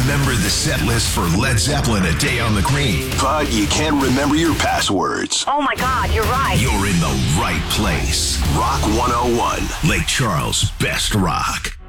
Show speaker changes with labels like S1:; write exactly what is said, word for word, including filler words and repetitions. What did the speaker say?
S1: remember the set list for Led Zeppelin, A Day on the Green.
S2: But you can't remember your passwords.
S3: Oh my God, you're right.
S1: You're in the right place.
S2: Rock one oh one.
S1: Lake Charles' best rock.